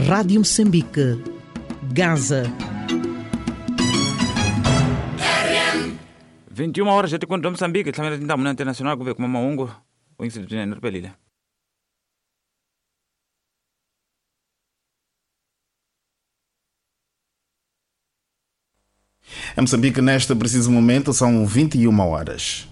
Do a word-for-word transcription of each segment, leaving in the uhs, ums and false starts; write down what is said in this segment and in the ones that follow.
Rádio Moçambique, Gaza. vinte e uma horas já te conto Moçambique, também na Antena Internacional, com o Maungo, o Instituto de Nerpelila. Em Moçambique, neste preciso momento, são vinte e uma horas.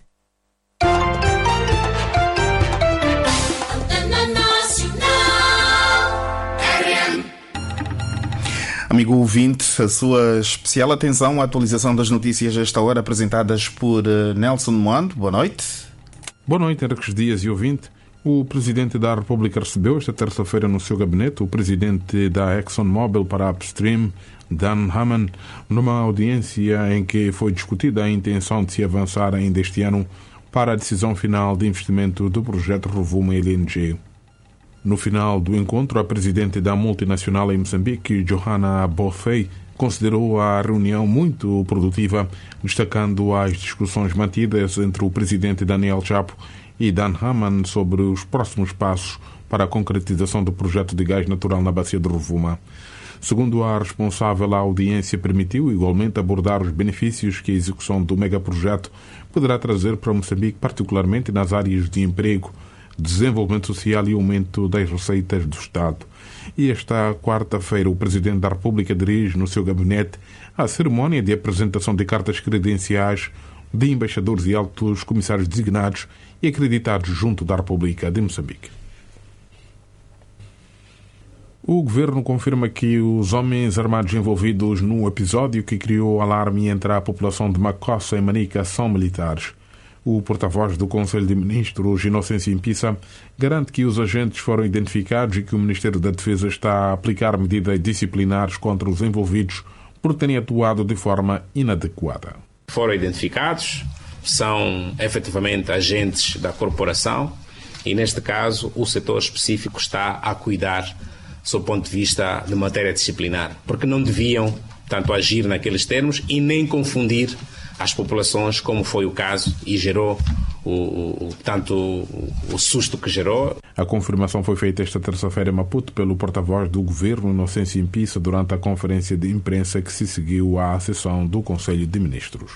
Amigo ouvinte, a sua especial atenção à atualização das notícias a esta hora, apresentadas por Nelson Moando. Boa noite. Boa noite, Henriques Dias e ouvinte. O Presidente da República recebeu esta terça-feira no seu gabinete o Presidente da ExxonMobil para a Upstream, Dan Hammond, numa audiência em que foi discutida a intenção de se avançar ainda este ano para a decisão final de investimento do projeto Rovuma L N G. No final do encontro, a Presidente da multinacional em Moçambique, Johanna Boffey, considerou a reunião muito produtiva, destacando as discussões mantidas entre o Presidente Daniel Chapo e Dan Hammond sobre os próximos passos para a concretização do projeto de gás natural na bacia de Rovuma. Segundo a responsável, a audiência permitiu igualmente abordar os benefícios que a execução do megaprojeto poderá trazer para Moçambique, particularmente nas áreas de emprego, desenvolvimento social e aumento das receitas do Estado. E esta quarta-feira o Presidente da República dirige no seu gabinete a cerimónia de apresentação de cartas credenciais de embaixadores e altos comissários designados e acreditados junto da República de Moçambique. O Governo confirma que os homens armados envolvidos no episódio que criou alarme entre a população de Macossa e Manica são militares. O porta-voz do Conselho de Ministros, Inocêncio Impissa, garante que os agentes foram identificados e que o Ministério da Defesa está a aplicar medidas disciplinares contra os envolvidos por terem atuado de forma inadequada. Foram identificados, são efetivamente agentes da corporação e, neste caso, o setor específico está a cuidar sob o ponto de vista de matéria disciplinar, porque não deviam tanto agir naqueles termos e nem confundir as populações, como foi o caso, e gerou o, o, tanto o, o susto que gerou. A confirmação foi feita esta terça-feira em Maputo pelo porta-voz do Governo, Inocêncio Impissa, durante a conferência de imprensa que se seguiu à sessão do Conselho de Ministros.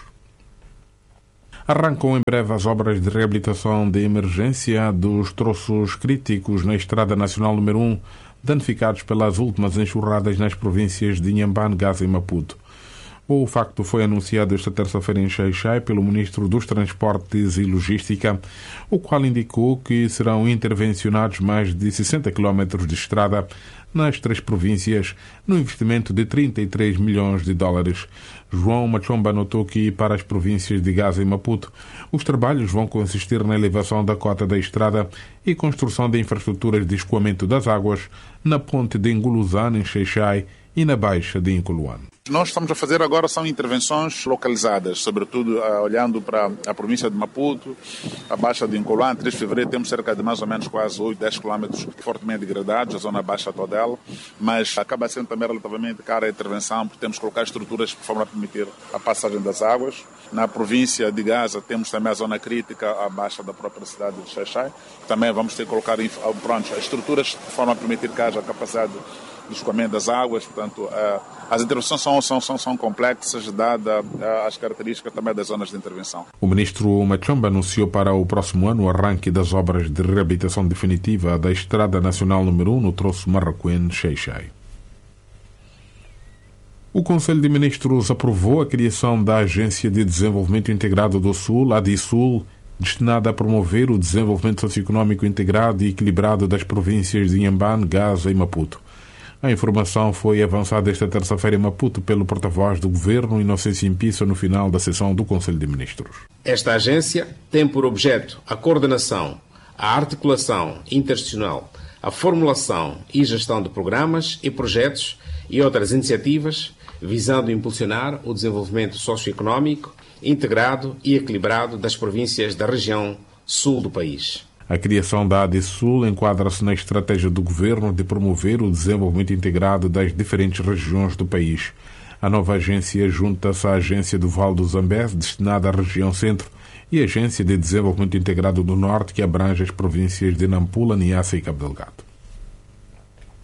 Arrancam em breve as obras de reabilitação de emergência dos troços críticos na Estrada Nacional número um, danificados pelas últimas enxurradas nas províncias de Inhambane, Gaza e Maputo. O facto foi anunciado esta terça-feira em Xai-Xai pelo Ministro dos Transportes e Logística, o qual indicou que serão intervencionados mais de sessenta quilómetros de estrada nas três províncias, no investimento de trinta e três milhões de dólares. João Machomba notou que, para as províncias de Gaza e Maputo, os trabalhos vão consistir na elevação da cota da estrada e construção de infraestruturas de escoamento das águas na ponte de Nguluzane, em Xai-Xai, e na Baixa de Incoluane. Nós estamos a fazer agora são intervenções localizadas, sobretudo uh, olhando para a província de Maputo, a Baixa de Incoluane. três de fevereiro temos cerca de mais ou menos quase oito, dez quilómetros fortemente degradados, a zona baixa toda ela, mas acaba sendo também relativamente cara a intervenção, porque temos que colocar estruturas de forma a permitir a passagem das águas. Na província de Gaza temos também a zona crítica, a baixa da própria cidade de Xai-Xai. Também vamos ter que colocar pronto, estruturas de forma a permitir que haja capacidade de escoamento das águas. Portanto, as intervenções são, são, são, são complexas, dada as características também das zonas de intervenção. O ministro Machomba anunciou para o próximo ano o arranque das obras de reabilitação definitiva da Estrada Nacional número um no troço Marraquém-Xai-Xai. O Conselho de Ministros aprovou a criação da Agência de Desenvolvimento Integrado do Sul, a ADISUL, destinada a promover o desenvolvimento socioeconómico integrado e equilibrado das províncias de Inhambane, Gaza e Maputo. A informação foi avançada esta terça-feira em Maputo pelo porta-voz do Governo, Inocêncio Impissa, no final da sessão do Conselho de Ministros. Esta agência tem por objeto a coordenação, a articulação interinstitucional, a formulação e gestão de programas e projetos e outras iniciativas visando impulsionar o desenvolvimento socioeconómico integrado e equilibrado das províncias da região sul do país. A criação da ADISUL enquadra-se na estratégia do Governo de promover o desenvolvimento integrado das diferentes regiões do país. A nova agência junta-se à Agência do Vale do Zambeze, destinada à região centro, e a Agência de Desenvolvimento Integrado do Norte, que abrange as províncias de Nampula, Niassa e Cabo Delgado.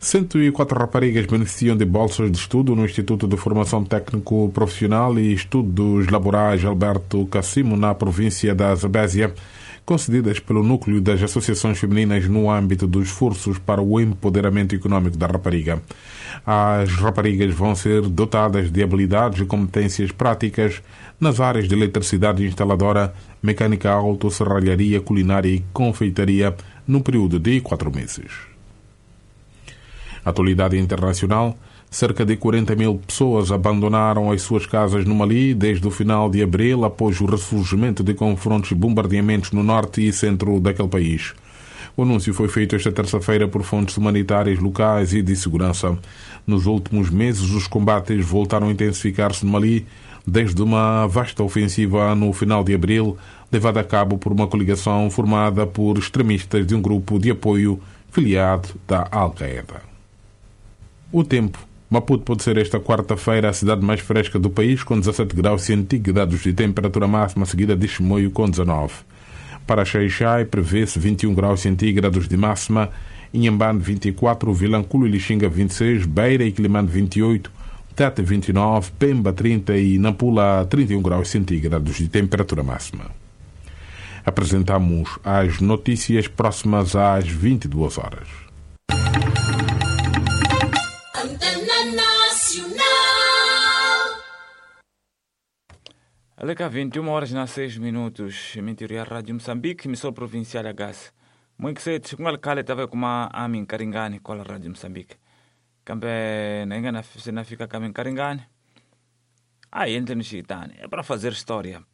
cento e quatro raparigas beneficiam de bolsas de estudo no Instituto de Formação Técnico Profissional e Estudos Laborais Alberto Cassimo, na província da Zambésia, concedidas pelo Núcleo das Associações Femininas no âmbito dos esforços para o empoderamento econômico da rapariga. As raparigas vão ser dotadas de habilidades e competências práticas nas áreas de eletricidade instaladora, mecânica auto, serralharia, culinária e confeitaria num período de quatro meses. Atualidade internacional: cerca de quarenta mil pessoas abandonaram as suas casas no Mali desde o final de abril, após o ressurgimento de confrontos e bombardeamentos no norte e centro daquele país. O anúncio foi feito esta terça-feira por fontes humanitárias locais e de segurança. Nos últimos meses, os combates voltaram a intensificar-se no Mali, desde uma vasta ofensiva no final de abril, levada a cabo por uma coligação formada por extremistas de um grupo de apoio filiado da Al-Qaeda. O tempo. Maputo pode ser esta quarta-feira a cidade mais fresca do país, com dezassete graus centígrados de temperatura máxima, seguida de Chimoio com dezanove. Para Xai-Xai prevê-se vinte e um graus centígrados de máxima, Inhambane vinte e quatro, Vilanculo e Lixinga vinte e seis, Beira e Quilimane vinte e oito, Tete vinte e nove, Pemba trinta e Nampula trinta e um graus centígrados de temperatura máxima. Apresentamos as notícias próximas às vinte e duas horas. Aleca vinte e uma horas na seis minutos. Mentiria Rádio Moçambique, emissora provincial a gás. Muito cedo, com a alcalde estava com uma amin Caringani com a Rádio Moçambique. Campe na engana se não fica caminho Caringani. Aí entra no Chitane. É para fazer história.